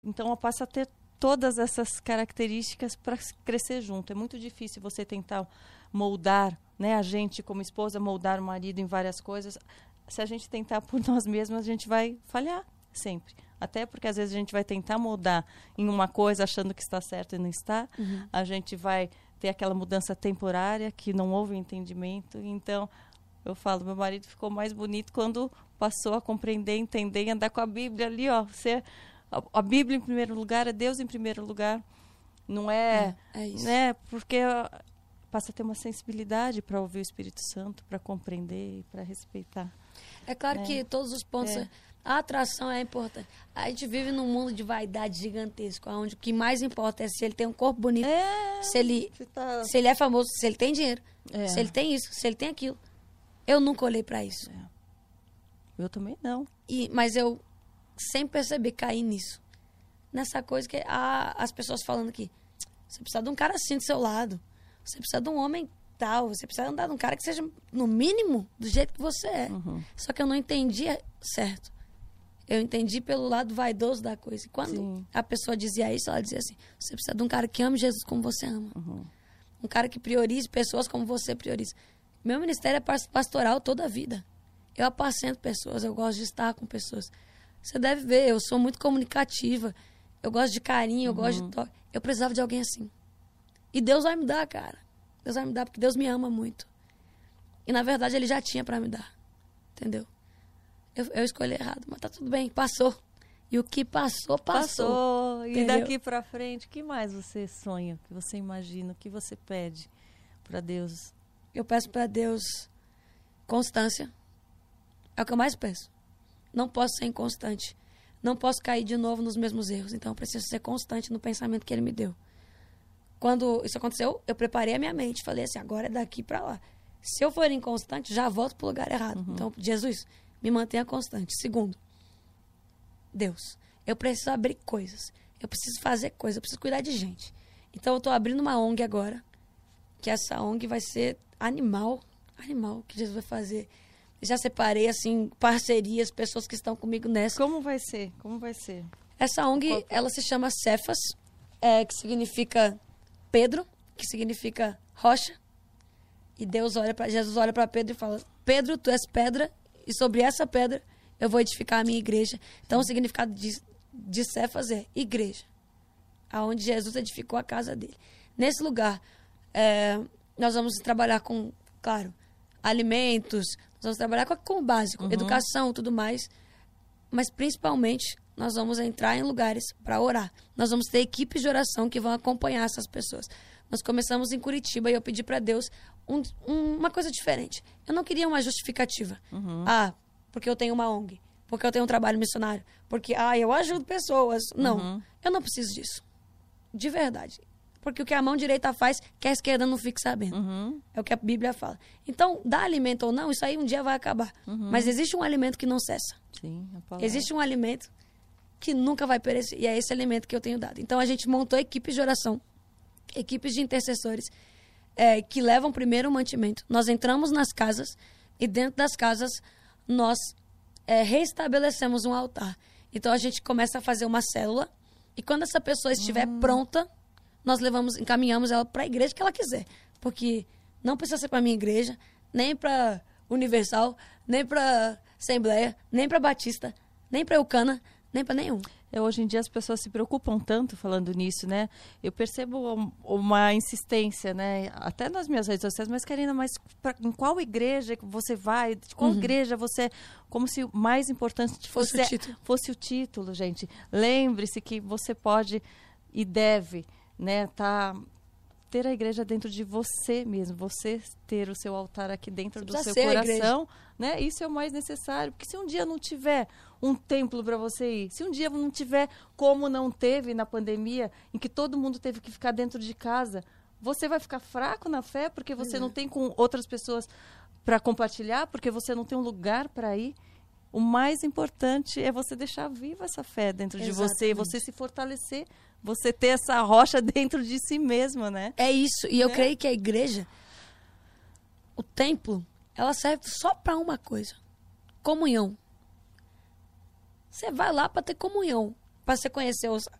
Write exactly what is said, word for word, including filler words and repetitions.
Então, ela passa a ter todas essas características para crescer junto. É muito difícil você tentar moldar, né, a gente como esposa, moldar o marido em várias coisas. Se a gente tentar por nós mesmas, a gente vai falhar sempre. Até porque às vezes a gente vai tentar moldar em uma coisa achando que está certo e não está. Uhum. A gente vai ter aquela mudança temporária que não houve entendimento. Então, eu falo, meu marido ficou mais bonito quando passou a compreender, entender e andar com a Bíblia ali, ó. Você, a, a Bíblia em primeiro lugar, é Deus em primeiro lugar. Não é, é, é isso. Né, porque passa a ter uma sensibilidade para ouvir o Espírito Santo, para compreender e para respeitar. É claro é. que todos os pontos... É. A atração é importante. A gente vive num mundo de vaidade gigantesco, onde o que mais importa é se ele tem um corpo bonito, é, se, ele, tá... se ele é famoso, se ele tem dinheiro, é. se ele tem isso, se ele tem aquilo. Eu nunca olhei pra isso. É. Eu também não. E, mas eu, sem perceber, caí nisso. Nessa coisa que ah, as pessoas falando aqui, você precisa de um cara assim do seu lado, você precisa de um homem tal, você precisa andar de um cara que seja, no mínimo, do jeito que você é. Uhum. Só que eu não entendia certo. Eu entendi pelo lado vaidoso da coisa. E quando Sim. a pessoa dizia isso, ela dizia assim, você precisa de um cara que ame Jesus como você ama. Uhum. Um cara que priorize pessoas como você prioriza. Meu ministério é pastoral toda a vida. Eu apacento pessoas, eu gosto de estar com pessoas. Você deve ver, eu sou muito comunicativa. Eu gosto de carinho, eu uhum. gosto de toque. Eu precisava de alguém assim. E Deus vai me dar, cara. Deus vai me dar, porque Deus me ama muito. E, na verdade, Ele já tinha pra me dar. Entendeu? Eu, eu escolhi errado, mas tá tudo bem, passou. E o que passou, passou. Passou. E entendeu? Daqui pra frente, o que mais você sonha, o que você imagina, o que você pede pra Deus? Eu peço pra Deus constância. É o que eu mais peço. Não posso ser inconstante. Não posso cair de novo nos mesmos erros. Então, eu preciso ser constante no pensamento que Ele me deu. Quando isso aconteceu, eu preparei a minha mente. Falei assim, agora é daqui pra lá. Se eu for inconstante, já volto pro lugar errado. Uhum. Então, Jesus... me mantenha constante. Segundo, Deus, eu preciso abrir coisas. Eu preciso fazer coisas. Eu preciso cuidar de gente. Então, eu estou abrindo uma O N G agora. Que essa O N G vai ser animal. Animal que Jesus vai fazer. Já separei, assim, parcerias, pessoas que estão comigo nessa. Como vai ser? Como vai ser? Essa O N G, Qual... ela se chama Cefas, é, que significa Pedro, que significa rocha. E Deus olha para Jesus olha para Pedro e fala, Pedro, tu és pedra, e sobre essa pedra eu vou edificar a minha igreja. Então, o significado de, de Cefas é igreja. Aonde Jesus edificou a casa dele. Nesse lugar, é, nós vamos trabalhar com, claro, alimentos, nós vamos trabalhar com, com o básico, uhum. educação, tudo mais. Mas, principalmente, nós vamos entrar em lugares para orar. Nós vamos ter equipes de oração que vão acompanhar essas pessoas. Nós começamos em Curitiba e eu pedi para Deus um, um, uma coisa diferente. Eu não queria uma justificativa. Uhum. Ah, porque eu tenho uma O N G. Porque eu tenho um trabalho missionário. Porque, ah, eu ajudo pessoas. Não, uhum. eu não preciso disso. De verdade. Porque o que a mão direita faz, que a esquerda não fique sabendo. Uhum. É o que a Bíblia fala. Então, dar alimento ou não, isso aí um dia vai acabar. Uhum. Mas existe um alimento que não cessa. Sim, a palavra. Existe um alimento que nunca vai perecer. E é esse alimento que eu tenho dado. Então, a gente montou equipes de oração. Equipes de intercessores é, que levam primeiro o mantimento. Nós entramos nas casas e dentro das casas nós é, reestabelecemos um altar. Então a gente começa a fazer uma célula e quando essa pessoa estiver hum. pronta, nós levamos, encaminhamos ela para a igreja que ela quiser. Porque não precisa ser para a minha igreja, nem para Universal, nem para Assembleia, nem para Batista, nem para Eucana, nem para nenhum. É, hoje em dia as pessoas se preocupam tanto falando nisso, né? Eu percebo uma insistência, né? Até nas minhas redes sociais, mas Karina, mas pra, em qual igreja que você vai? De qual uhum. igreja você... Como se o mais importante fosse, fosse, o, título. fosse o título, gente. Lembre-se que você pode e deve, né? Tá, ter a igreja dentro de você mesmo. Você ter o seu altar aqui dentro você do seu coração, né? Isso é o mais necessário. Porque se um dia não tiver um templo para você ir, se um dia não tiver como não teve na pandemia, em que todo mundo teve que ficar dentro de casa, você vai ficar fraco na fé porque você uhum. não tem com outras pessoas para compartilhar, porque você não tem um lugar para ir. O mais importante é você deixar viva essa fé dentro Exatamente. de você, você se fortalecer, você ter essa rocha dentro de si mesmo, né? É isso, e eu é. creio que a igreja, o templo, ela serve só para uma coisa, comunhão. Você vai lá para ter comunhão. para você conhecer os,